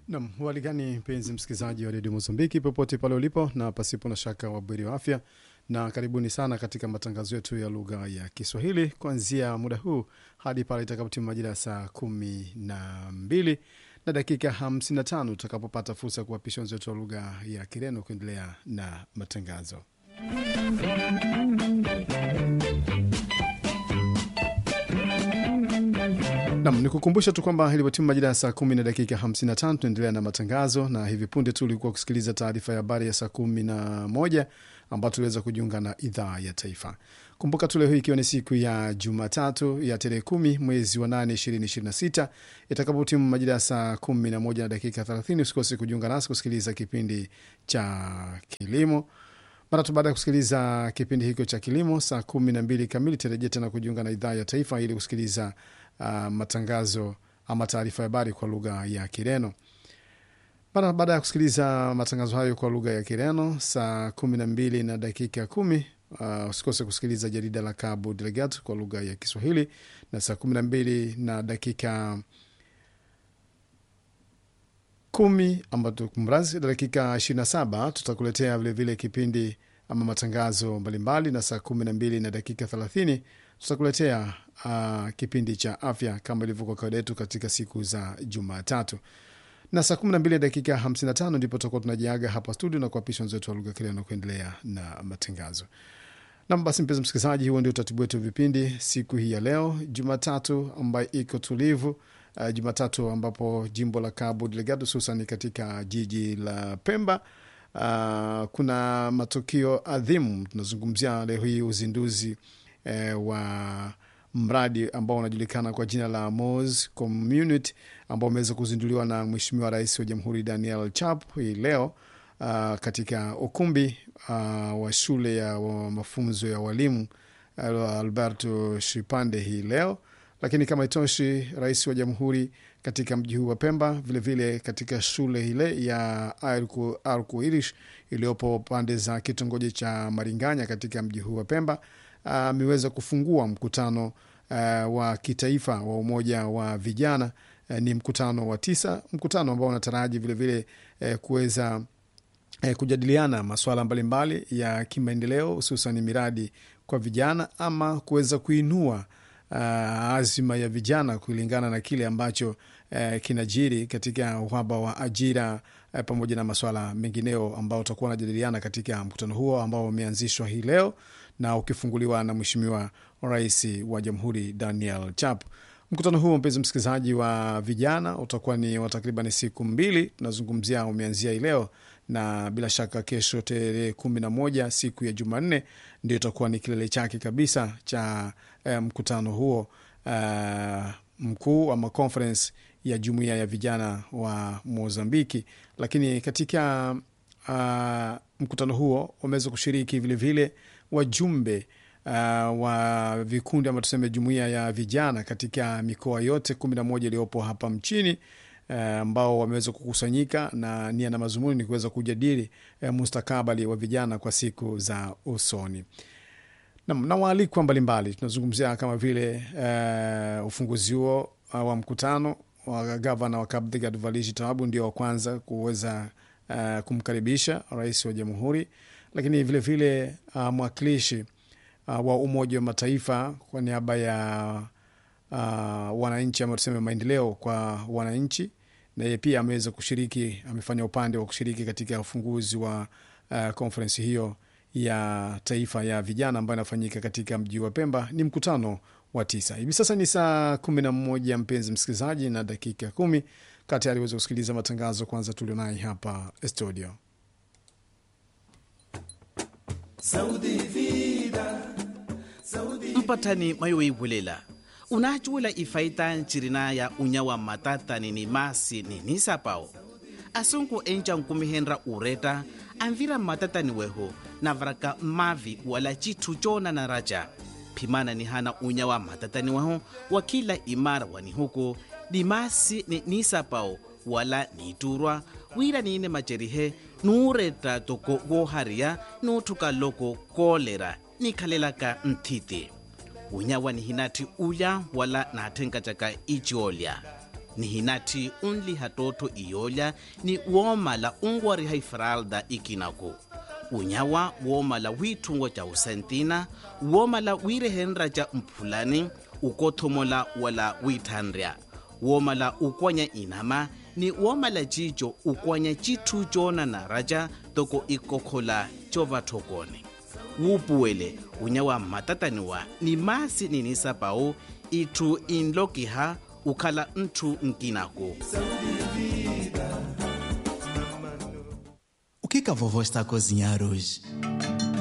Naam, waligani mpenzi msikilizaji wa Radio Mozambiki popote pale ulipo na pasipo na shaka wabweri wa afya, na karibuni sana katika matangazo yetu ya lugha ya Kiswahili kuanzia muda huu hadi pale itakapotimia majira ya saa 12 na dakika 55 tutakapopata fursa ya kuwapisha wenzetu wa lugha ya Kireno kuendelea na matangazo. Naam, nikukumbusha tu kwamba ilipotimia majira ya saa 10 na dakika 55 tunaendelea na matangazo, na hivi punde tu ulikuwa kusikiliza taarifa ya habari ya saa 11 ambayo tuliweza kujiunga na idhaa ya taifa. Kumbuka tu leo hii ikiwa ni siku ya Jumatatu ya tarehe 10 mwezi wa 8 2026, itakapotimia majira ya saa 11 na dakika 30 usikose kujiunga nasi kusikiliza kipindi cha kilimo. Mara tu baada ya kusikiliza kipindi hicho cha kilimo saa 12 kamili tarejea tena kujiunga na idhaa ya taifa ili kusikiliza matangazo ama taarifa ya habari kwa lugha ya Kireno. Baada ya kusikiliza matangazo hayo kwa lugha ya Kireno saa 12 na dakika 10, usikose kusikiliza jarida la Cabo Delgado kwa lugha ya Kiswahili, na saa 12 na dakika 10 ambapo kumrazi dakika 27 tutakuletea vile vile kipindi ama matangazo mbalimbali, na saa 12 na dakika 30 tutakuletea kipindi cha afya kama ilivyo kwa kawaida yetu katika siku za Jumatatu, na saa 12 dakika 55 ndipo tutakuwa tunajiaga hapa studio na kuapisha wenzetu wa lugha Kireno na kuendelea na matangazo. Na basi mpenzi msikilizaji, huo ndio utaratibu wetu vipindi siku hii ya leo Jumatatu ambayo iko tulivu. Jumatatu ambapo jimbo la Cabo Delgado hususan katika jiji la Pemba kuna matukio adhimu. Tunazungumzia leo hii uzinduzi wa mradi ambao unajulikana kwa jina la Moz Community ambao umeweza kuzinduliwa na Mheshimiwa Rais wa Jamhuri Daniel Chap hii leo katika ukumbi wa shule ya mafunzo ya walimu Alberto Shipande hii leo. Lakini kama itoshi, Rais wa Jamhuri katika mji huu wa Pemba vile vile katika shule ile ya Arco Irish iliyopo pande za kitongoji cha Maringanya katika mji huu wa Pemba ameweza kufungua mkutano wa kitaifa wa umoja wa vijana. Ni mkutano wa 9, mkutano ambao unataraji vile vile kuweza kujadiliana masuala mbalimbali ya kimaendeleo hususan miradi kwa vijana ama kuweza kuinua azima ya vijana kulingana na kile ambacho kinajiri katika uhaba wa ajira pamoja na masuala mengineo ambao utakuwa unajadiliana katika mkutano huo ambao umeanzishwa hii leo na ukifunguliwa na Mheshimiwa Rais wa Jamhuri Daniel Chap. Mkutano huo mpenzi msikilizaji wa vijana utakuwa ni wa takriban siku 2. Tunazungumzia umeanzia hii leo na bila shaka kesho tarehe 11 siku ya Jumanne ndio itakuwa ni kilele chake kabisa cha mkutano huo mkuu ama conference ya Jumuiya ya Vijana wa Mozambiki. Lakini katika mkutano huo wameweza kushiriki vile vile wajumbe wa vikundi ama tuseme jumuiya ya vijana katika mikoa yote 11 iliyopo hapa mchini ambao wameweza kukusanyika na nia na mazumuni ni kuweza kujadili mustakabali wa vijana kwa siku za usoni. Na waalikwa mbalimbali tunazungumzia kama vile ufunguzi huo wa mkutano wa gavana wa Cabo Delgado Valishi Tabu ndio wa kwanza kuweza kumkaribisha Rais wa Jamhuri, lakini vile vile mwakilishi wa Umoja wa Mataifa kwa niaba ya wananchi ama tuseme maendeleo kwa wananchi, na yeye pia ameweza kushiriki, amefanya upande wa kushiriki katika ufunguzi wa conference hiyo ya taifa ya vijana ambayo inafanyika katika mji wa Pemba. Ni mkutano wa 9. Hivi sasa ni saa 11 mpenzi msikilizaji na dakika 10. Kati aliweza kusikiliza matangazo kwanza tulionayo hapa studio. Mpatani mayo ibulela unachuela ifaita nchirina ya unyawa matata nini masi nini sapao asunku encha nkumihenra ureta anvira matata ni weho na varaka mavi wala chitu chona na raja pimana ni hana unyawa matata ni weho wakila imara wani huko ni masi ni sapao wala ni turwa wira nine macherihe nureta toko goharia nutuka loko kolera ni kalelaka ntiti unyawa ni hinati uya wala na tenka chaka ichiolya ni hinati unli hatoto iyolya ni woomala unwari haifralda ikinako unyawa woomala wiithungo tya usentina woomala wiirehenra tya mphulani ukothomola wala wiithanrya woomala ukwanya inama ni woomala cico ukwanya cithu coonanara tya toko ikokhola covathokone wuupuwele unyawa mmatataniwa ni masi ninisapau itthu inlokiha ukhala nthu nkinako. O que a vovó está a cozinhar hoje?